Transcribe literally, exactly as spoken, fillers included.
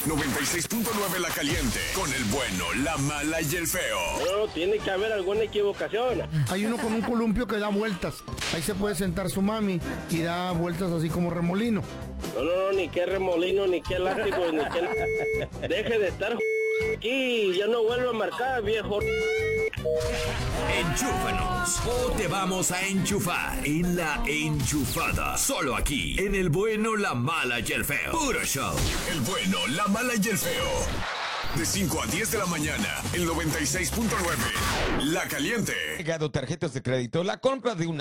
noventa y seis punto nueve La Caliente, con el bueno, la mala y el feo. No, tiene que haber alguna equivocación. Hay uno con un columpio que da vueltas. Ahí se puede sentar su mami y da vueltas así como remolino. No, no, no, ni qué remolino, ni qué elástico, ni qué... Deje de estar aquí, ya no vuelvo a marcar, viejo. Enchúfanos o te vamos a enchufar en La Enchufada. Solo aquí, en el bueno, la mala y el feo. Puro show. El bueno, la mala y el feo. De cinco a diez de la mañana, el noventa y seis punto nueve La Caliente. Llegado tarjetas de crédito, la compra de una